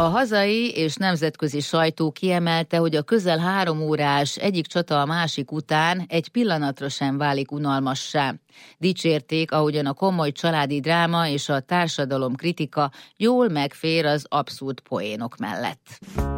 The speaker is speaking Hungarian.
A hazai és nemzetközi sajtó kiemelte, hogy a közel 3 órás egyik csata a másik után egy pillanatra sem válik unalmassá. Dicsérték, ahogyan a komoly családi dráma és a társadalom kritika jól megfér az abszurd poénok mellett.